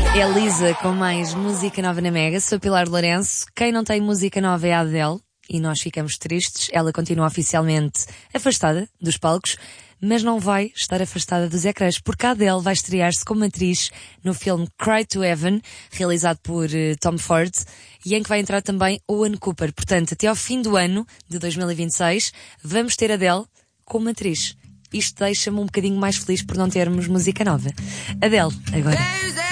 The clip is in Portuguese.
Elisa com mais música nova na Mega. Sou Pilar Lourenço. Quem não tem música nova é a Adele. E nós ficamos tristes. Ela continua oficialmente afastada dos palcos, mas não vai estar afastada dos ecrãs, porque a Adele vai estrear-se como atriz no filme Cry to Heaven, realizado por Tom Ford, e em que vai entrar também Owen Cooper. Portanto, até ao fim do ano de 2026, vamos ter Adele como atriz. Isto deixa-me um bocadinho mais feliz por não termos música nova. Adele, agora.